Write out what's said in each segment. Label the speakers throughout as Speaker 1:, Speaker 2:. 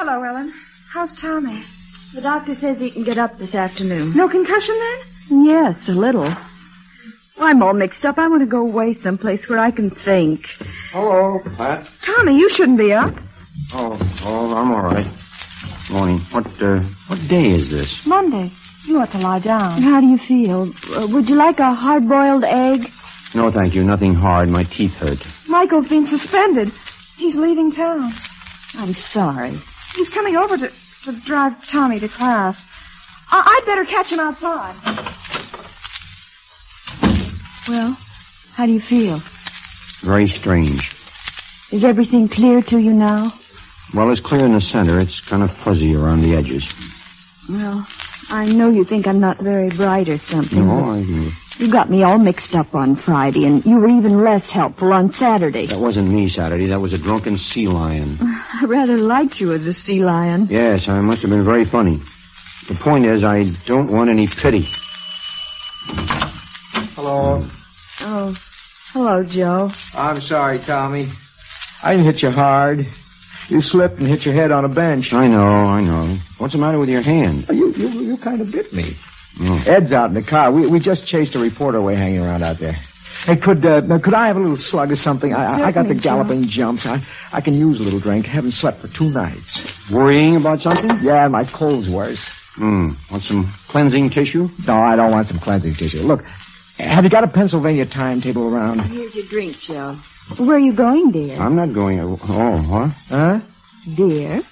Speaker 1: Hello, Ellen. How's Tommy?
Speaker 2: The doctor says he can get up this afternoon.
Speaker 1: No concussion, then?
Speaker 2: Yes, a little. Well, I'm all mixed up. I want to go away someplace where I can think.
Speaker 3: Hello, Pat.
Speaker 1: Tommy, you shouldn't be up.
Speaker 3: Oh, I'm all right. Morning. What day is this?
Speaker 1: Monday. You ought to lie down.
Speaker 2: How do you feel? Would you like a hard-boiled egg?
Speaker 3: No, thank you. Nothing hard. My teeth hurt.
Speaker 1: Michael's been suspended. He's leaving town.
Speaker 2: I'm sorry.
Speaker 1: He's coming over to drive Tommy to class. I'd better catch him outside.
Speaker 2: Well, how do you feel?
Speaker 3: Very strange.
Speaker 2: Is everything clear to you now?
Speaker 3: Well, it's clear in the center. It's kind of fuzzy around the edges.
Speaker 2: Well, I know you think I'm not very bright or something.
Speaker 3: No, I know.
Speaker 2: You got me all mixed up on Friday, and you were even less helpful on Saturday.
Speaker 3: That wasn't me Saturday. That was a drunken sea lion.
Speaker 2: I rather liked you as a sea lion.
Speaker 3: Yes, I must have been very funny. The point is, I don't want any pity.
Speaker 4: Hello.
Speaker 2: Oh, hello, Joe.
Speaker 4: I'm sorry, Tommy. I didn't hit you hard. You slipped and hit your head on a bench.
Speaker 3: I know. What's the matter with your hand?
Speaker 4: You kind of bit me.
Speaker 3: Oh.
Speaker 4: Ed's out in the car. We just chased a reporter away hanging around out there. Hey, could I have a little slug or something? I got the galloping jumps. I can use a little drink. Haven't slept for 2 nights.
Speaker 3: Worrying about something?
Speaker 4: Yeah, my cold's worse.
Speaker 3: Want some cleansing tissue?
Speaker 4: No, I don't want some cleansing tissue. Look, have you got a Pennsylvania timetable around?
Speaker 2: Here's your drink, Joe. Where are you going, dear?
Speaker 3: I'm not going... Oh, what?
Speaker 4: Huh?
Speaker 2: Dear?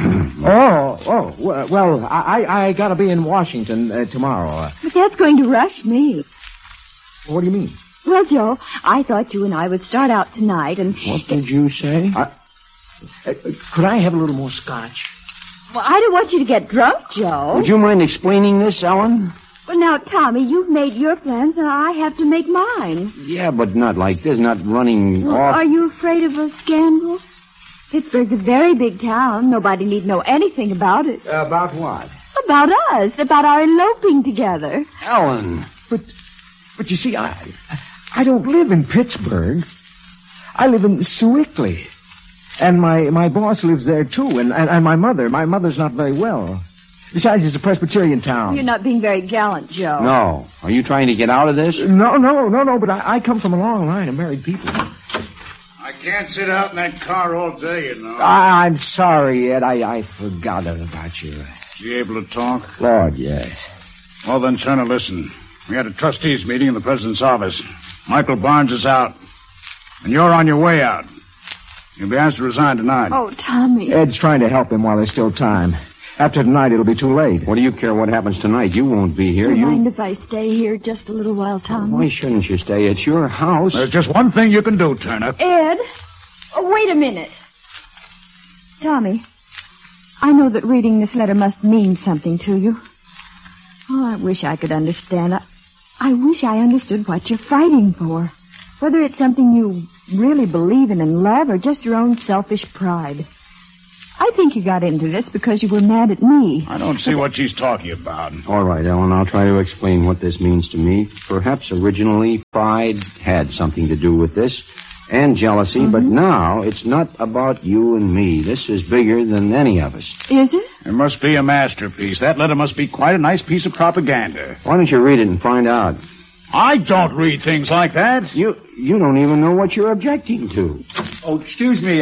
Speaker 4: Well, I gotta be in Washington tomorrow.
Speaker 2: But that's going to rush me.
Speaker 4: What do you mean?
Speaker 2: Well, Joe, I thought you and I would start out tonight and...
Speaker 3: What did you say?
Speaker 4: Could I have a little more scotch?
Speaker 2: Well, I don't want you to get drunk, Joe.
Speaker 3: Would you mind explaining this, Ellen?
Speaker 2: Well, now, Tommy, you've made your plans and I have to make mine.
Speaker 3: Yeah, but not like this, not running off.
Speaker 2: Are you afraid of a scandal? Pittsburgh's a very big town. Nobody need know anything about it.
Speaker 4: About what?
Speaker 2: About us. About our eloping together.
Speaker 3: Ellen.
Speaker 4: But you see, I don't live in Pittsburgh. I live in Sewickley. And my boss lives there, too. And my mother's not very well. Besides, it's a Presbyterian town.
Speaker 2: You're not being very gallant, Joe.
Speaker 3: No. Are you trying to get out of this?
Speaker 4: No, but I come from a long line of married people.
Speaker 5: I can't sit out in that car all day, you know.
Speaker 4: I'm sorry, Ed. I forgot about you.
Speaker 5: Is he able to talk?
Speaker 4: Lord, yes.
Speaker 5: Well, then, Turner, listen. We had a trustees meeting in the president's office. Michael Barnes is out. And you're on your way out. You'll be asked to resign tonight.
Speaker 2: Oh, Tommy.
Speaker 4: Ed's trying to help him while there's still time. After tonight, it'll be too late.
Speaker 3: What do you care what happens tonight? You won't be here.
Speaker 2: Do you mind if I stay here just a little while, Tommy?
Speaker 3: Why shouldn't you stay? It's your house.
Speaker 5: There's just one thing you can do, Turner.
Speaker 2: Ed? Oh, wait a minute. Tommy, I know that reading this letter must mean something to you. Oh, I wish I could understand. I wish I understood what you're fighting for. Whether it's something you really believe in and love or just your own selfish pride. I think you got into this because you were mad at me.
Speaker 5: I don't see what she's talking about.
Speaker 3: All right, Ellen, I'll try to explain what this means to me. Perhaps originally pride had something to do with this, and jealousy, but now it's not about you and me. This is bigger than any of us.
Speaker 2: Is it?
Speaker 5: It must be a masterpiece. That letter must be quite a nice piece of propaganda.
Speaker 3: Why don't you read it and find out?
Speaker 5: I don't read things like that.
Speaker 3: You don't even know what you're objecting to.
Speaker 4: Oh, excuse me,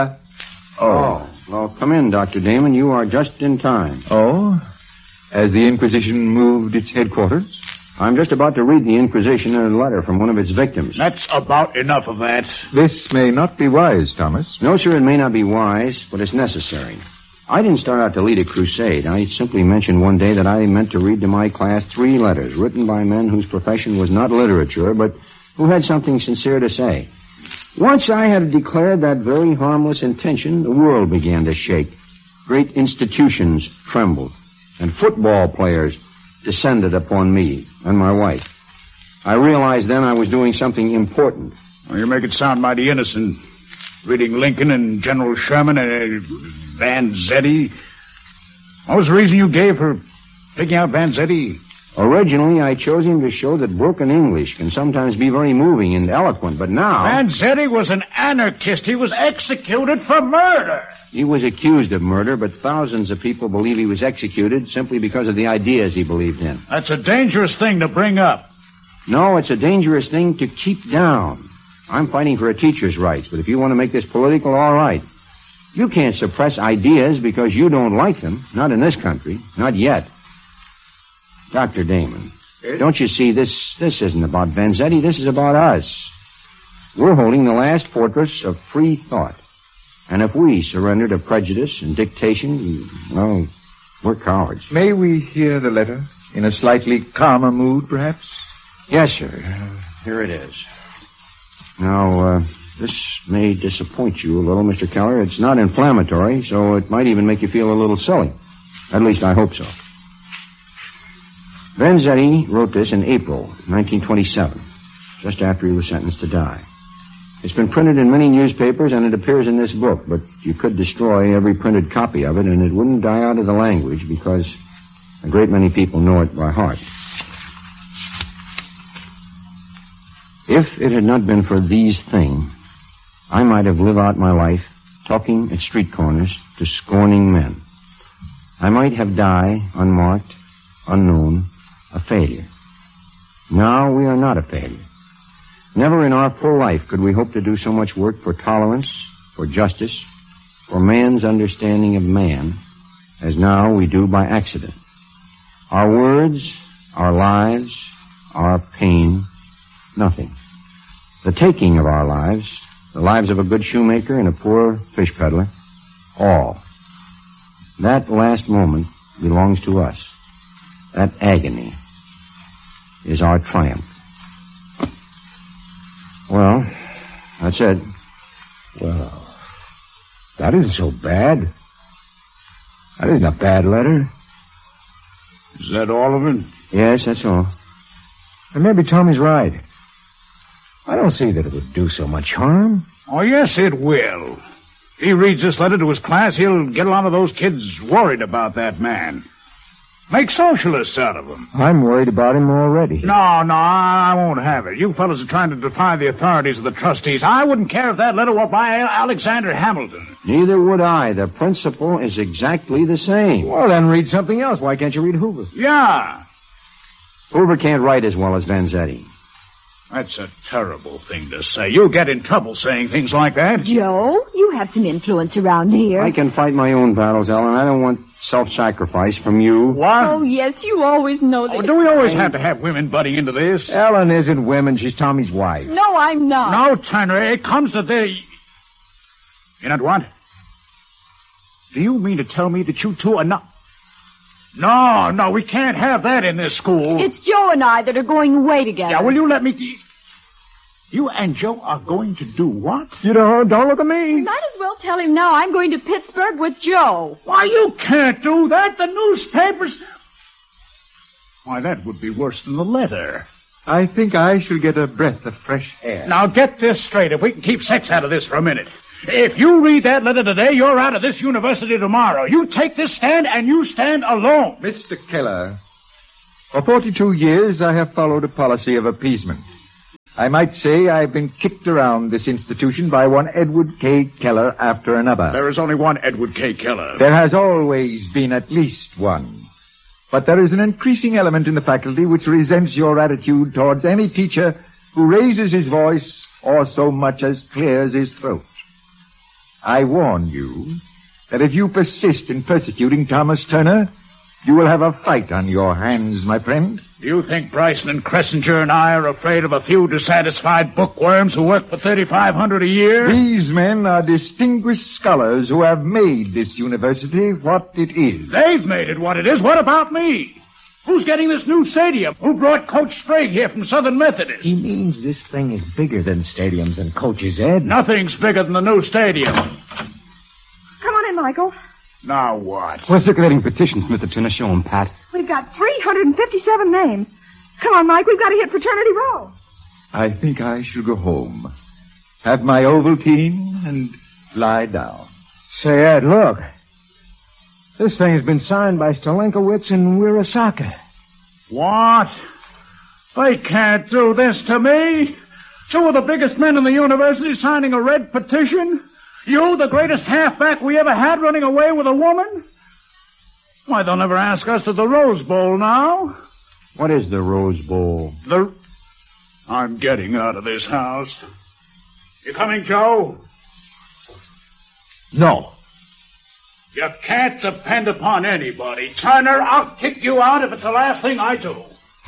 Speaker 3: Oh, well, come in, Dr. Damon. You are just in time.
Speaker 6: Oh? Has the Inquisition moved its headquarters?
Speaker 3: I'm just about to read the Inquisition a letter from one of its victims.
Speaker 5: That's about enough of that.
Speaker 6: This may not be wise, Thomas.
Speaker 3: No, sir, it may not be wise, but it's necessary. I didn't start out to lead a crusade. I simply mentioned one day that I meant to read to my class 3 letters written by men whose profession was not literature, but who had something sincere to say. Once I had declared that very harmless intention, the world began to shake. Great institutions trembled, and football players descended upon me and my wife. I realized then I was doing something important.
Speaker 5: Well, you make it sound mighty innocent. Reading Lincoln and General Sherman and Vanzetti. What was the reason you gave for picking out Vanzetti?
Speaker 3: Originally, I chose him to show that broken English can sometimes be very moving and eloquent, but now...
Speaker 5: Vanzetti was an anarchist. He was executed for murder.
Speaker 3: He was accused of murder, but thousands of people believe he was executed simply because of the ideas he believed in.
Speaker 5: That's a dangerous thing to bring up.
Speaker 3: No, it's a dangerous thing to keep down. I'm fighting for a teacher's rights, but if you want to make this political, all right. You can't suppress ideas because you don't like them. Not in this country. Not yet. Dr. Damon, don't you see this isn't about Vanzetti, this is about us. We're holding the last fortress of free thought. And if we surrender to prejudice and dictation, well, we're cowards.
Speaker 6: May we hear the letter? In a slightly calmer mood, perhaps?
Speaker 3: Yes, sir. Here it is. Now, this may disappoint you a little, Mr. Keller. It's not inflammatory, so it might even make you feel a little silly. At least I hope so. Vanzetti wrote this in April 1927, just after he was sentenced to die. It's been printed in many newspapers, and it appears in this book, but you could destroy every printed copy of it, and it wouldn't die out of the language because a great many people know it by heart. If it had not been for these things, I might have lived out my life talking at street corners to scorning men. I might have died unmarked, unknown, a failure. Now we are not a failure. Never in our full life could we hope to do so much work for tolerance, for justice, for man's understanding of man, as now we do by accident. Our words, our lives, our pain, nothing. The taking of our lives, the lives of a good shoemaker and a poor fish peddler, all. That last moment belongs to us. That agony is our triumph. Well, that's it.
Speaker 4: Well, that isn't so bad. That isn't a bad letter.
Speaker 5: Is that all of it?
Speaker 3: Yes, that's all.
Speaker 4: And maybe Tommy's right. I don't see that it would do so much harm.
Speaker 5: Oh, yes, it will. If he reads this letter to his class, he'll get a lot of those kids worried about that man. Make socialists out of them.
Speaker 4: I'm worried about him already.
Speaker 5: No, I won't have it. You fellas are trying to defy the authorities of the trustees. I wouldn't care if that letter were by Alexander Hamilton.
Speaker 3: Neither would I. The principle is exactly the same.
Speaker 4: Well, then read something else. Why can't you read Hoover?
Speaker 5: Yeah.
Speaker 3: Hoover can't write as well as Vanzetti.
Speaker 5: That's a terrible thing to say. You'll get in trouble saying things like that.
Speaker 2: Joe, you have some influence around here.
Speaker 3: I can fight my own battles, Ellen. I don't want self-sacrifice from you.
Speaker 5: What?
Speaker 2: Oh, yes, you always know this.
Speaker 5: Oh, do we always have to have women butting into this?
Speaker 4: Ellen isn't women. She's Tommy's wife.
Speaker 2: No, I'm not.
Speaker 5: No, Turner, it comes to this. You know what? Do you mean to tell me that you two are not... No, we can't have that in this school.
Speaker 2: It's Joe and I that are going away together.
Speaker 5: Yeah, will you let me... You and Joe are going to do what?
Speaker 4: You don't look at me.
Speaker 2: We might as well tell him now I'm going to Pittsburgh with Joe.
Speaker 5: Why, you can't do that. The newspapers... Why, that would be worse than the letter.
Speaker 6: I think I shall get a breath of fresh air.
Speaker 5: Now, get this straight, if we can keep sex out of this for a minute. If you read that letter today, you're out of this university tomorrow. You take this stand, and you stand alone.
Speaker 6: Mr. Keller, for 42 years I have followed a policy of appeasement. I might say I've been kicked around this institution by one Edward K. Keller after another.
Speaker 5: There is only one Edward K. Keller.
Speaker 6: There has always been at least one. But there is an increasing element in the faculty which resents your attitude towards any teacher who raises his voice or so much as clears his throat. I warn you that if you persist in persecuting Thomas Turner, you will have a fight on your hands, my friend.
Speaker 5: You think Bryson and Cressinger and I are afraid of a few dissatisfied bookworms who work for $3,500 a year?
Speaker 6: These men are distinguished scholars who have made this university what it is.
Speaker 5: They've made it what it is. What about me? Who's getting this new stadium? Who brought Coach Sprague here from Southern Methodist?
Speaker 4: He means this thing is bigger than stadiums and coaches, Ed.
Speaker 5: Nothing's bigger than the new stadium.
Speaker 1: Come on in, Michael.
Speaker 5: Now what?
Speaker 7: We're circulating petitions, Mr. Turner. Show 'em, Pat.
Speaker 1: We've got 357 names. Come on, Mike. We've got to hit Fraternity Row.
Speaker 6: I think I shall go home, have my Ovaltine, and lie down.
Speaker 4: Say, Ed, look. This thing's been signed by Stalenkowitz and Wirasaka.
Speaker 5: What? They can't do this to me. Two of the biggest men in the university signing a red petition? You, the greatest halfback we ever had, running away with a woman? Why, they'll never ask us to the Rose Bowl now.
Speaker 3: What is the Rose Bowl?
Speaker 5: I'm getting out of this house. You coming, Joe?
Speaker 4: No.
Speaker 5: You can't depend upon anybody. Turner, I'll kick you out if it's the last thing I do.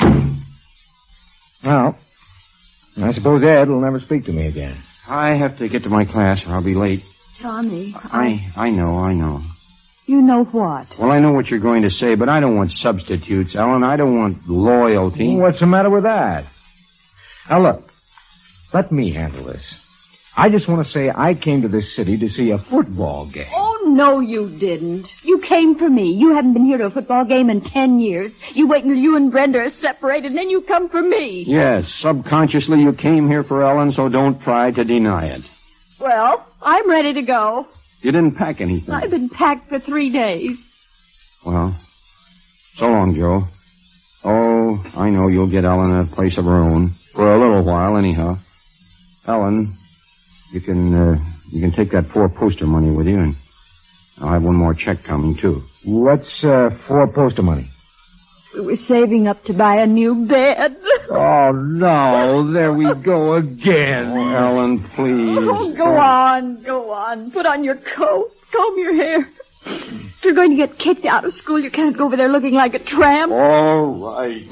Speaker 4: Well, I suppose Ed will never speak to me again.
Speaker 3: I have to get to my class or I'll be late.
Speaker 2: Tommy,
Speaker 3: I know.
Speaker 2: You know what?
Speaker 3: Well, I know what you're going to say, but I don't want substitutes, Ellen. I don't want loyalty.
Speaker 4: What's the matter with that? Now, look. Let me handle this. I just want to say I came to this city to see a football game.
Speaker 2: Oh, no, you didn't. You came for me. You haven't been here to a football game in 10 years. You wait until you and Brenda are separated, and then you come for me.
Speaker 3: Yes, subconsciously you came here for Ellen, so don't try to deny it.
Speaker 2: Well, I'm ready to go.
Speaker 3: You didn't pack anything.
Speaker 2: I've been packed for 3 days.
Speaker 3: Well, so long, Joe. Oh, I know you'll get Ellen a place of her own. For a little while, anyhow. Ellen, you can take that 4-poster money with you, and I'll have one more check coming, too.
Speaker 4: What's 4-poster money?
Speaker 2: We were saving up to buy a new bed.
Speaker 4: Oh, no. There we go again.
Speaker 3: Oh, Ellen, please.
Speaker 2: Oh, go on. Put on your coat. Comb your hair. If you're going to get kicked out of school, you can't go over there looking like a tramp.
Speaker 3: All right.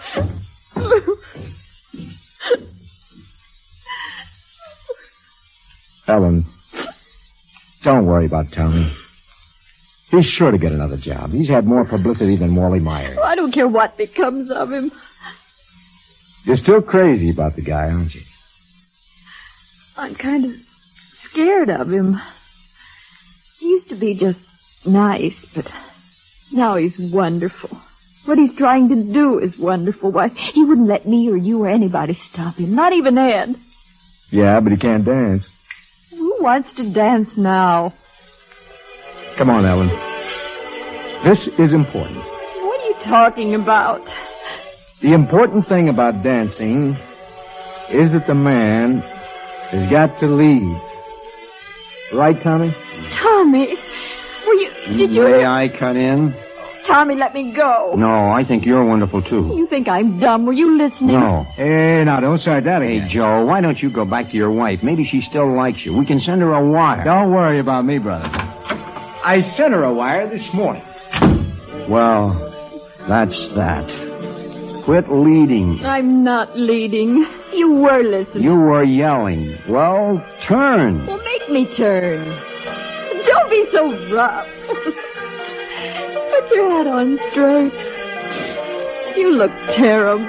Speaker 4: Ellen, don't worry about Tommy. He's sure to get another job. He's had more publicity than Wally Meyer.
Speaker 2: I don't care what becomes of him.
Speaker 4: You're still crazy about the guy, aren't you?
Speaker 2: I'm kind of scared of him. He used to be just nice, but now he's wonderful. What he's trying to do is wonderful. Why, he wouldn't let me or you or anybody stop him, not even Ed.
Speaker 4: Yeah, but he can't dance.
Speaker 2: Who wants to dance now?
Speaker 4: Come on, Ellen. This is important.
Speaker 2: What are you talking about?
Speaker 4: The important thing about dancing is that the man has got to lead. Right, Tommy?
Speaker 2: Tommy, did you...
Speaker 3: May I cut in?
Speaker 2: Tommy, let me go.
Speaker 3: No, I think you're wonderful, too.
Speaker 2: You think I'm dumb? Were you listening?
Speaker 3: No.
Speaker 4: Hey, now, don't start that again.
Speaker 3: Hey, Joe, why don't you go back to your wife? Maybe she still likes you. We can send her a wire.
Speaker 4: Don't worry about me, brother. I sent her a wire this morning.
Speaker 3: Well, that's that. Quit leading.
Speaker 2: I'm not leading. You were listening.
Speaker 3: You were yelling. Well, turn.
Speaker 2: Well, make me turn. Don't be so rough. Put your hat on straight. You look terrible.